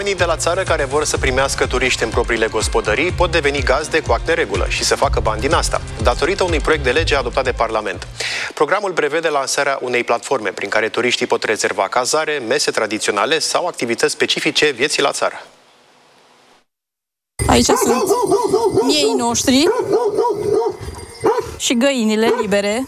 Oamenii de la țară care vor să primească turiști în propriile gospodării pot deveni gazde cu act de regulă și să facă bani din asta, datorită unui proiect de lege adoptat de Parlament. Programul prevede lansarea unei platforme prin care turiștii pot rezerva cazare, mese tradiționale sau activități specifice vieții la țară. Aici sunt miei noștri și găinile libere.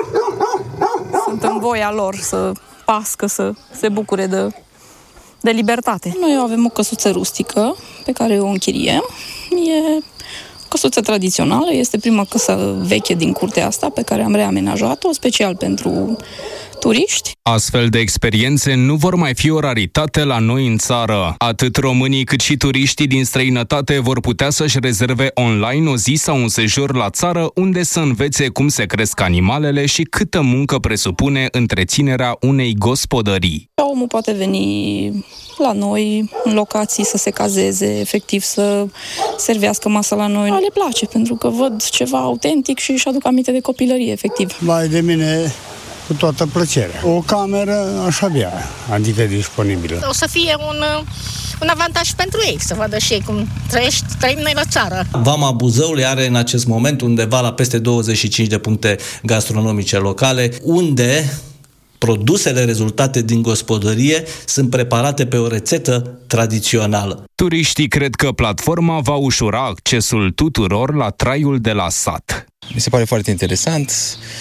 Sunt în voia lor să pască, să se bucure de libertate. Noi avem o căsuță rustică pe care o închiriem. E o căsuță tradițională, este prima căsă veche din curtea asta pe care am reamenajat-o special pentru turiști. Astfel de experiențe nu vor mai fi o raritate la noi în țară. Atât românii cât și turiștii din străinătate vor putea să-și rezerve online o zi sau un sejur la țară unde să învețe cum se cresc animalele și câtă muncă presupune întreținerea unei gospodării. Omul poate veni la noi, în locații, să se cazeze, efectiv să servească masa la noi. Le place, pentru că văd ceva autentic și își aduc aminte de copilărie, efectiv. Vai de mine, cu toată plăcerea. O cameră aș avea, adică disponibilă. O să fie un avantaj pentru ei, să vadă și ei cum trăim noi la țară. Vama Buzăului are în acest moment undeva la peste 25 de puncte gastronomice locale, unde produsele rezultate din gospodărie sunt preparate pe o rețetă tradițională. Turiștii cred că platforma va ușura accesul tuturor la traiul de la sat. Mi se pare foarte interesant.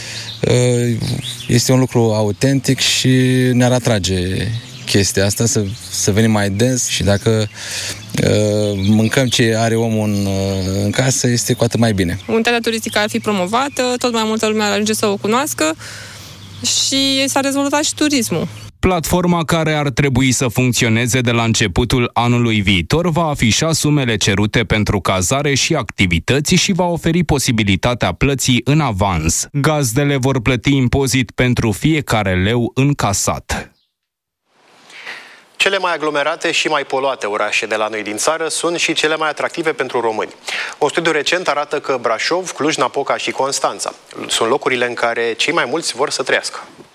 Este un lucru autentic și ne-ar atrage chestia asta, să venim mai des și dacă mâncăm ce are omul în casă, este cu atât mai bine. Unitatea turistică ar fi promovată, tot mai multă lume ar ajunge să o cunoască și s-a dezvoltat și turismul. Platforma, care ar trebui să funcționeze de la începutul anului viitor, va afișa sumele cerute pentru cazare și activități și va oferi posibilitatea plății în avans. Gazdele vor plăti impozit pentru fiecare leu încasat. Cele mai aglomerate și mai poluate orașe de la noi din țară sunt și cele mai atractive pentru români. Un studiu recent arată că Brașov, Cluj-Napoca și Constanța sunt locurile în care cei mai mulți vor să trăiască.